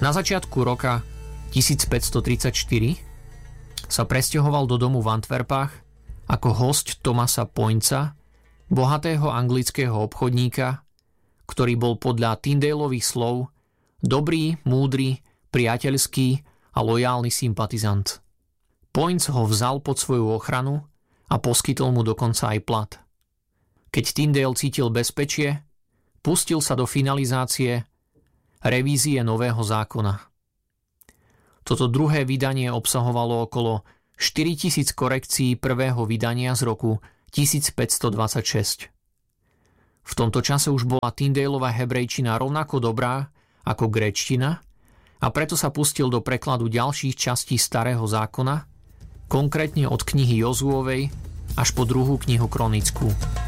Na začiatku roka 1534 sa presťahoval do domu v Antwerpách ako hosť Thomasa Pointsa, bohatého anglického obchodníka, ktorý bol podľa Tyndaleových slov dobrý, múdry, priateľský a lojálny sympatizant. Points ho vzal pod svoju ochranu a poskytol mu dokonca aj plat. Keď Tyndale cítil bezpečie, pustil sa do finalizácie revízie Nového zákona. Toto druhé vydanie obsahovalo okolo 4000 korekcií prvého vydania z roku 1526. V tomto čase už bola Tyndaleova hebrejčina rovnako dobrá ako gréčtina a preto sa pustil do prekladu ďalších častí Starého zákona, konkrétne od knihy Jozuovej až po druhú knihu kronickú.